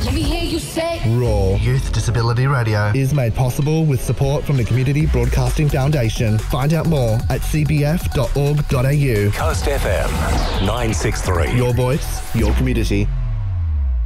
Let me hear you say. Raw Youth Disability Radio is made possible with support from the Community Broadcasting Foundation. Find out more at cbf.org.au. Coast FM 963. Your voice, your community.